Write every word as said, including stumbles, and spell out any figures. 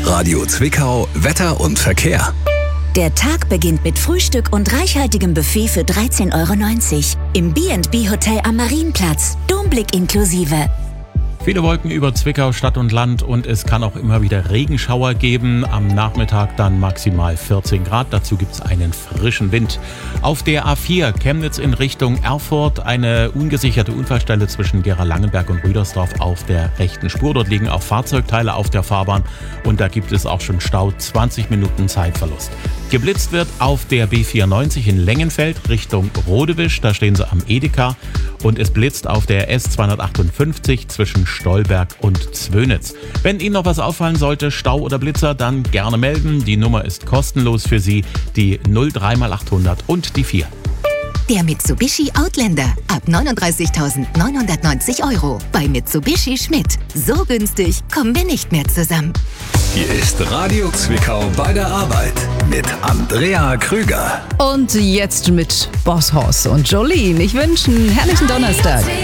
Radio Zwickau, Wetter und Verkehr. Der Tag beginnt mit Frühstück und reichhaltigem Buffet für dreizehn Euro neunzig im B and B Hotel am Marienplatz. Domblick inklusive. Viele Wolken über Zwickau, Stadt und Land und es kann auch immer wieder Regenschauer geben. Am Nachmittag dann maximal vierzehn Grad. Dazu gibt es einen frischen Wind. Auf der A vier Chemnitz in Richtung Erfurt eine ungesicherte Unfallstelle zwischen Gera-Langenberg und Rüdersdorf auf der rechten Spur. Dort liegen auch Fahrzeugteile auf der Fahrbahn und da gibt es auch schon Stau, zwanzig Minuten Zeitverlust. Geblitzt wird auf der B vierundneunzig in Lengenfeld Richtung Rodewisch. Da stehen sie am Edeka. Und es blitzt auf der S zweihundertachtundfünfzig zwischen Stolberg und Zwönitz. Wenn Ihnen noch was auffallen sollte, Stau oder Blitzer, dann gerne melden. Die Nummer ist kostenlos für Sie, die null drei mal achthundert und die vier. Der Mitsubishi Outlander ab neununddreißigtausendneunhundertneunzig Euro bei Mitsubishi Schmidt. So günstig kommen wir nicht mehr zusammen. Hier ist Radio Zwickau bei der Arbeit mit Andrea Krüger. Und jetzt mit Boss Hoss und Jolene. Ich wünsche einen herrlichen Donnerstag.